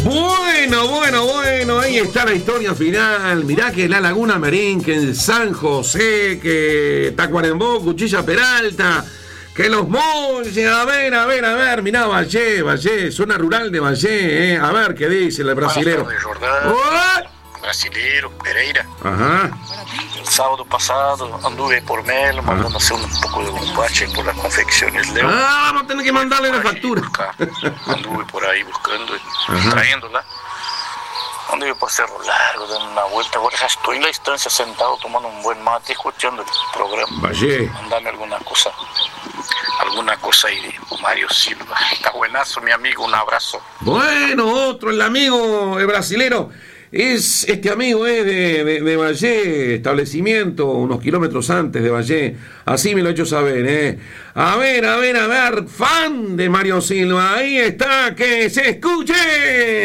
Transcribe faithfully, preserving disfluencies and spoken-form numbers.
Bueno, bueno, bueno, ahí está la historia final. Mirá que la Laguna Merín, que en San José, que Tacuarembó, Cuchilla Peralta, que los Molles, a ver, a ver, a ver, mirá Valle, Valle, zona rural de Valle, eh. A ver qué dice el brasilero. Brasilero, Pereira. Ajá. El sábado pasado anduve por Melo, mandando hacer un poco de bombache por las confecciones Leo. Ah, vamos a tener que mandarle la factura. Anduve por ahí buscando y Ajá. trayéndola. Anduve por Cerro Largo, dando una vuelta. Ahora ya estoy en la distancia sentado tomando un buen mate, escuchando el programa. Valle. Mandame alguna cosa, alguna cosa ahí de Mario Silva. Está buenazo, mi amigo, un abrazo. Bueno, otro, el amigo, el brasilero. Es este amigo es de, de, de Valle, establecimiento unos kilómetros antes de Valle, así me lo he hecho saber, eh. A ver, a ver, a ver, fan de Mario Silva, ahí está, que se escuche.